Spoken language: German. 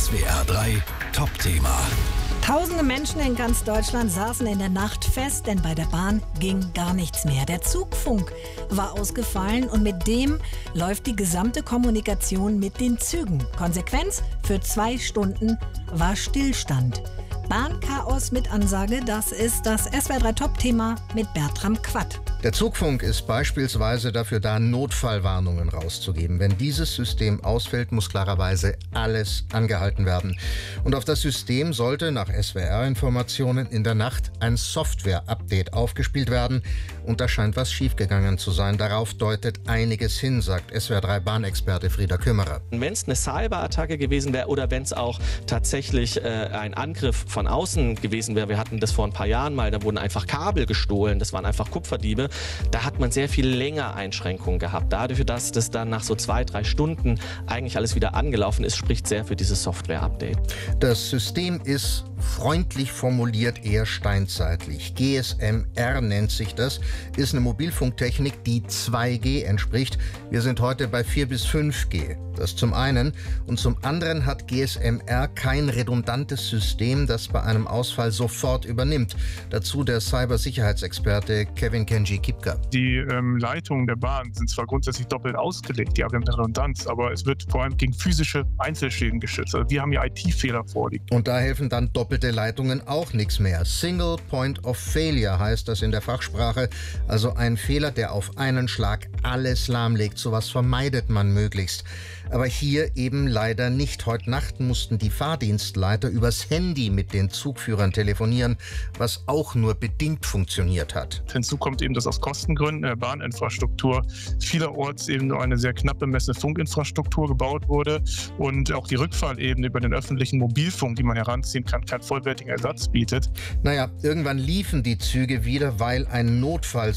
SWR 3 Top-Thema. Tausende Menschen in ganz Deutschland saßen in der Nacht fest, denn bei der Bahn ging gar nichts mehr. Der Zugfunk war ausgefallen und mit dem läuft die gesamte Kommunikation mit den Zügen. Konsequenz: für 2 Stunden war Stillstand. Bahnchaos mit Ansage, das ist das SWR 3 Top-Thema mit Bertram Quatt. Der Zugfunk ist beispielsweise dafür da, Notfallwarnungen rauszugeben. Wenn dieses System ausfällt, muss klarerweise alles angehalten werden. Und auf das System sollte nach SWR-Informationen in der Nacht ein Software-Update aufgespielt werden. Und da scheint was schiefgegangen zu sein. Darauf deutet einiges hin, sagt SWR 3 Bahnexperte Frieder Kümmerer. Wenn es eine Cyberattacke gewesen wäre oder wenn es auch tatsächlich ein Angriff von außen gewesen wäre, wir hatten das vor ein paar Jahren mal, da wurden einfach Kabel gestohlen, das waren einfach Kupferdiebe, da hat man sehr viel länger Einschränkungen gehabt. Dafür, dass das dann nach so 2-3 Stunden eigentlich alles wieder angelaufen ist, spricht sehr für dieses Software-Update. Das System ist freundlich formuliert eher steinzeitlich. GSM-R nennt sich das, ist eine Mobilfunktechnik, die 2G entspricht. Wir sind heute bei 4 bis 5G. Das zum einen. Und zum anderen hat GSM-R kein redundantes System, das bei einem Ausfall sofort übernimmt. Dazu der Cybersicherheitsexperte Kevin Kenji Kipka. Die Leitungen der Bahn sind zwar grundsätzlich doppelt ausgelegt, die haben eine Redundanz, aber es wird vor allem gegen physische Einzelschäden geschützt. Also wir haben ja IT-Fehler vorliegen. Und da helfen dann doppelte Leitungen auch nichts mehr. Single Point of Failure heißt das in der Fachsprache. Also ein Fehler, der auf einen Schlag alles lahmlegt. Sowas vermeidet man möglichst. Aber hier eben leider nicht. Heute Nacht mussten die Fahrdienstleiter übers Handy mit den Zugführern telefonieren, was auch nur bedingt funktioniert hat. Hinzu kommt eben, dass aus Kostengründen der Bahninfrastruktur vielerorts eben nur eine sehr knapp bemessene Funkinfrastruktur gebaut wurde und auch die Rückfallebene über den öffentlichen Mobilfunk, die man heranziehen kann, keinen vollwertigen Ersatz bietet. Naja, irgendwann liefen die Züge wieder, weil ein Notfall